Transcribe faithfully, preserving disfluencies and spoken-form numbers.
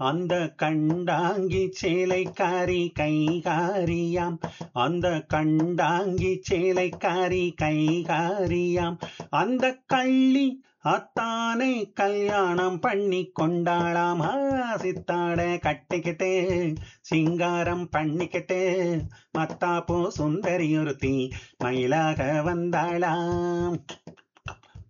அந்த கண்டாங்கி சேலைக்காரி கைகாரியாம், அந்த கண்டாங்கி சேலைக்காரி கைகாரியாம், அந்த கள்ளி அத்தானை கல்யாணம் பண்ணி கொண்டாளாம். ஆ, சித்தாட கட்டிக்கிட்டு சிங்காரம் பண்ணிக்கிட்டு மத்தாப்பூ சுந்தரி ஒருத்தி மயிலாக வந்தாளாம்.